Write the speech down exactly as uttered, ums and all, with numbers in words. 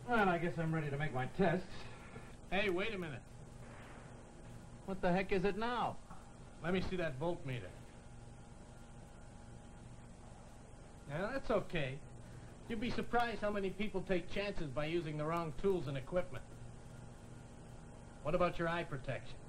Well, I guess I'm ready to make my tests. Hey, wait a minute. What the heck is it now? Let me see that voltmeter. Now, that's okay. You'd be surprised how many people take chances by using the wrong tools and equipment. What about your eye protection?